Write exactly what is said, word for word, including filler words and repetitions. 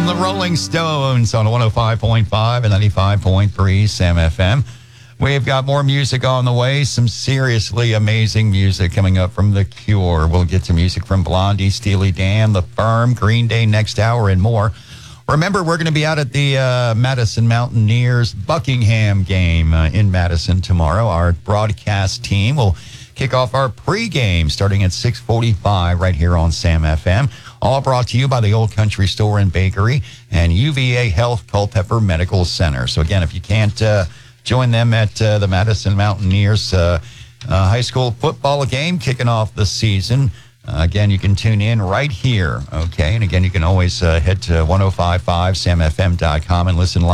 from the Rolling Stones on one oh five point five and ninety-five point three Sam F M. We've got more music on the way, some seriously amazing music coming up from The Cure. We'll get to music from Blondie, Steely Dan, The Firm, Green Day next hour, and more. Remember, we're going to be out at the uh, Madison Mountaineers Buckingham game uh, in Madison tomorrow. Our broadcast team will kick off our pregame starting at six forty-five right here on Sam F M. All brought to you by the Old Country Store and Bakery and U V A Health Culpeper Medical Center. So again, if you can't uh, join them at uh, the Madison Mountaineers uh, uh, high school football game kicking off the season, uh, again, you can tune in right here, okay? And again, you can always uh, head to ten fifty-five sam f m dot com and listen live.